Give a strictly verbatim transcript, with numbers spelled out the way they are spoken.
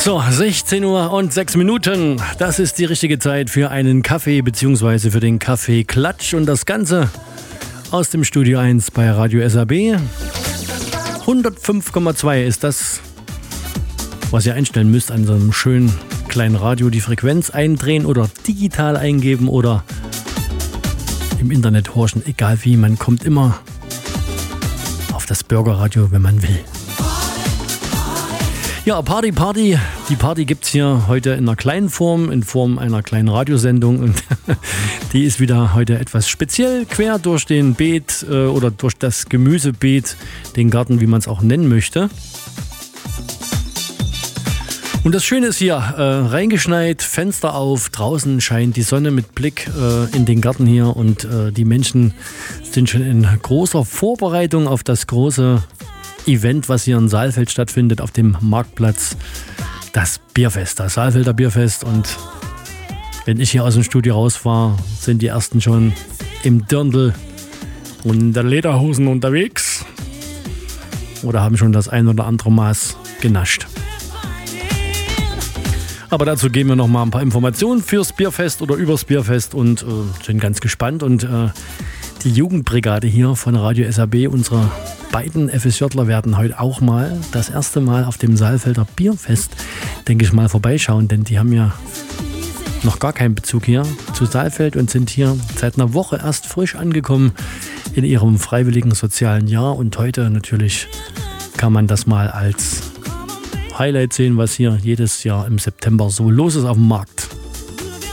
So, sechzehn Uhr und sechs Minuten. Das ist die richtige Zeit für einen Kaffee bzw. für den Kaffeeklatsch. Und das Ganze aus dem Studio eins bei Radio S A B. hundertfünf Komma zwei ist das, was ihr einstellen müsst an so einem schönen kleinen Radio. Die Frequenz eindrehen oder digital eingeben oder im Internet horchen. Egal wie, man kommt immer auf das Bürgerradio, wenn man will. Ja, Party, Party. Die Party gibt es hier heute in einer kleinen Form, in Form einer kleinen Radiosendung. Und die ist wieder heute etwas speziell, quer durch den Beet äh, oder durch das Gemüsebeet, den Garten, wie man es auch nennen möchte. Und das Schöne ist hier, äh, reingeschneit, Fenster auf, draußen scheint die Sonne mit Blick äh, in den Garten hier. Und äh, die Menschen sind schon in großer Vorbereitung auf das große Event, was hier in Saalfeld stattfindet, auf dem Marktplatz, das Bierfest, das Saalfelder Bierfest. Und wenn ich hier aus dem Studio rausfahre, sind die ersten schon im Dirndl und in der Lederhosen unterwegs oder haben schon das ein oder andere Maß genascht. Aber dazu geben wir noch mal ein paar Informationen fürs Bierfest oder übers Bierfest und äh, sind ganz gespannt. Und äh, die Jugendbrigade hier von Radio S A B, unsere beiden FSJler, werden heute auch mal das erste Mal auf dem Saalfelder Bierfest, denke ich mal, vorbeischauen, denn die haben ja noch gar keinen Bezug hier zu Saalfeld und sind hier seit einer Woche erst frisch angekommen in ihrem freiwilligen sozialen Jahr. Und heute natürlich kann man das mal als Highlight sehen, was hier jedes Jahr im September so los ist auf dem Markt.